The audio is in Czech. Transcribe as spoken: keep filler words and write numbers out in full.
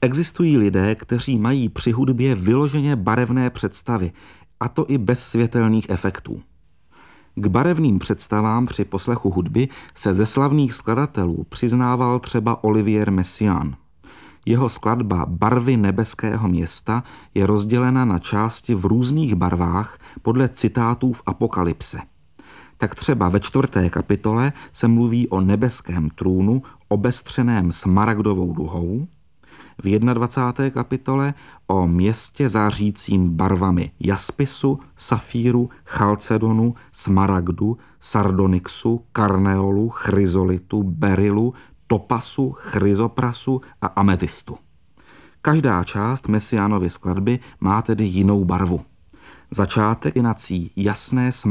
Existují lidé, kteří mají při hudbě vyloženě barevné představy, a to i bez světelných efektů. K barevným představám při poslechu hudby se ze slavných skladatelů přiznával třeba Olivier Messiaen. Jeho skladba Barvy nebeského města je rozdělena na části v různých barvách podle citátů v Apokalypse. Tak třeba ve čtvrté kapitole se mluví o nebeském trůnu obestřeném smaragdovou duhou, v dvacáté první kapitole o městě zářícím barvami jaspisu, safíru, chalcedonu, smaragdu, sardonyxu, karneolu, chryzolitu, berylu, topasu, chryzoprasu a ametystu. Každá část Messiaenovy skladby má tedy jinou barvu. Začátek inací jasné